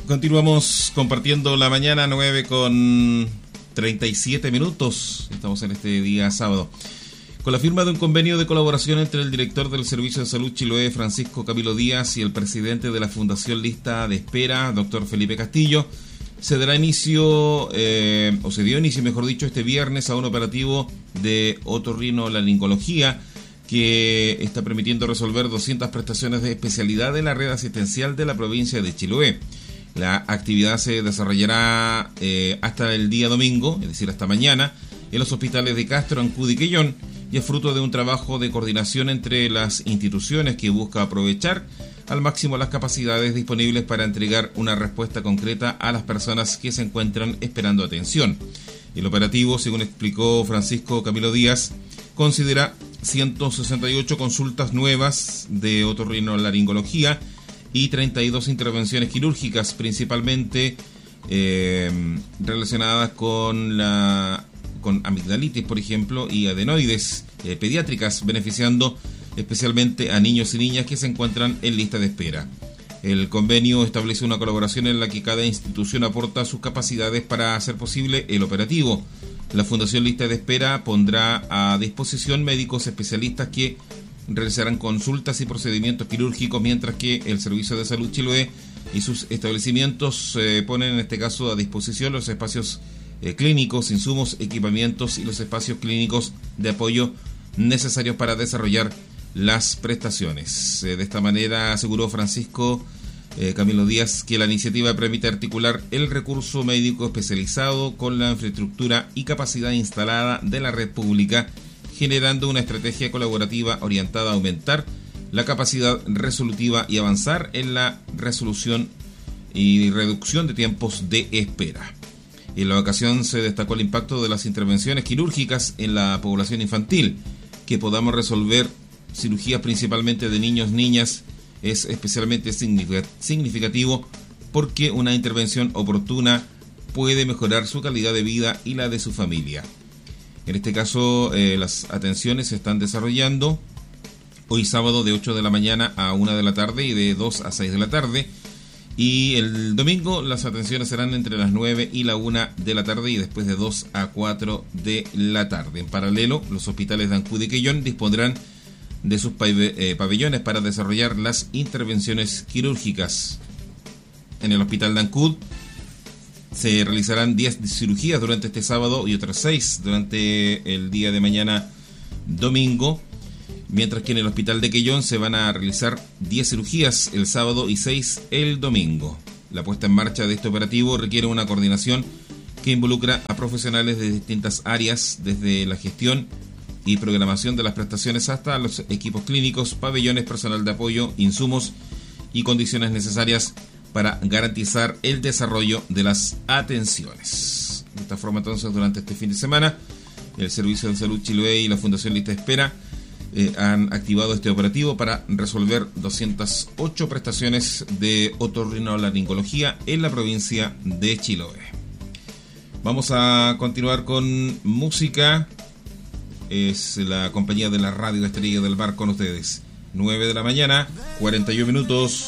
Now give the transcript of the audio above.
Continuamos compartiendo la mañana, 9:37. Estamos en este día sábado. Con la firma de un convenio de colaboración entre el director del Servicio de Salud Chiloé, Francisco Camilo Díaz, y el presidente de la Fundación Lista de Espera, doctor Felipe Castillo, se dio inicio, este viernes a un operativo de otorrinolaringología que está permitiendo resolver 200 prestaciones de especialidad de la red asistencial de la provincia de Chiloé. La actividad se desarrollará hasta el día domingo, es decir, hasta mañana, en los hospitales de Castro, Ancud y Quellón, y es fruto de un trabajo de coordinación entre las instituciones que busca aprovechar al máximo las capacidades disponibles para entregar una respuesta concreta a las personas que se encuentran esperando atención. El operativo, según explicó Francisco Camilo Díaz, considera 168 consultas nuevas de otorrinolaringología y 32 intervenciones quirúrgicas, principalmente relacionadas con amigdalitis, por ejemplo, y adenoides pediátricas, beneficiando especialmente a niños y niñas que se encuentran en lista de espera. El convenio establece una colaboración en la que cada institución aporta sus capacidades para hacer posible el operativo. La Fundación Lista de Espera pondrá a disposición médicos especialistas que realizarán consultas y procedimientos quirúrgicos, mientras que el Servicio de Salud Chiloé y sus establecimientos ponen en este caso a disposición los espacios clínicos, insumos, equipamientos y los espacios clínicos de apoyo necesarios para desarrollar las prestaciones. De esta manera aseguró Francisco Camilo Díaz que la iniciativa permite articular el recurso médico especializado con la infraestructura y capacidad instalada de la red pública, generando una estrategia colaborativa orientada a aumentar la capacidad resolutiva y avanzar en la resolución y reducción de tiempos de espera. En la ocasión se destacó el impacto de las intervenciones quirúrgicas en la población infantil. Que podamos resolver cirugías principalmente de niños, niñas, es especialmente significativo porque una intervención oportuna puede mejorar su calidad de vida y la de su familia. En este caso, las atenciones se están desarrollando hoy sábado de 8 de la mañana a 1 de la tarde y de 2 a 6 de la tarde. Y el domingo las atenciones serán entre las 9 y la 1 de la tarde y después de 2 a 4 de la tarde. En paralelo, los hospitales de Ancud y Quellón dispondrán de sus pabellones para desarrollar las intervenciones quirúrgicas. En el hospital de Ancud se realizarán 10 cirugías durante este sábado y otras 6 durante el día de mañana domingo, mientras que en el hospital de Quellón se van a realizar 10 cirugías el sábado y 6 el domingo. La puesta en marcha de este operativo requiere una coordinación que involucra a profesionales de distintas áreas, desde la gestión y programación de las prestaciones hasta los equipos clínicos, pabellones, personal de apoyo, insumos y condiciones necesarias para garantizar el desarrollo de las atenciones. De esta forma, entonces, durante este fin de semana, el Servicio de Salud Chiloé y la Fundación Lista de Espera han activado este operativo para resolver 208 prestaciones de otorrinolaringología en la provincia de Chiloé. Vamos a continuar con música. Es la compañía de la Radio Estrella del Mar con ustedes. 9 de la mañana, 41 minutos.